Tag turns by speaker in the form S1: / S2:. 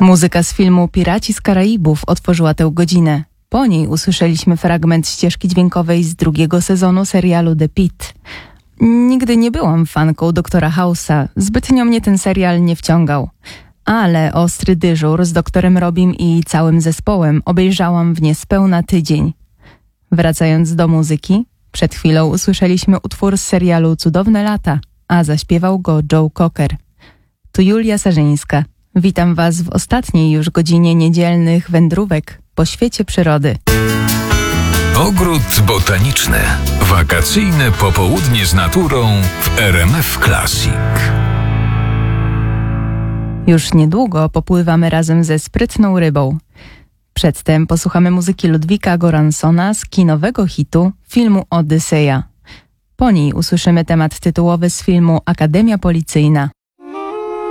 S1: Muzyka z filmu Piraci z Karaibów otworzyła tę godzinę. Po niej usłyszeliśmy fragment ścieżki dźwiękowej z drugiego sezonu serialu The Pitt. Nigdy nie byłam fanką Doktora House'a, zbytnio mnie ten serial nie wciągał. Ale ostry dyżur z doktorem Robim i całym zespołem obejrzałam w niespełna tydzień. Wracając do muzyki, przed chwilą usłyszeliśmy utwór z serialu Cudowne lata, a zaśpiewał go Joe Cocker. Tu Julia Sarzyńska. Witam Was w ostatniej już godzinie niedzielnych wędrówek po świecie przyrody.
S2: Ogród botaniczny. Wakacyjne popołudnie z naturą w RMF Classic.
S1: Już niedługo popływamy razem ze sprytną rybą. Przedtem posłuchamy muzyki Ludwika Goranssona z kinowego hitu filmu Odyseja. Po niej usłyszymy temat tytułowy z filmu Akademia Policyjna.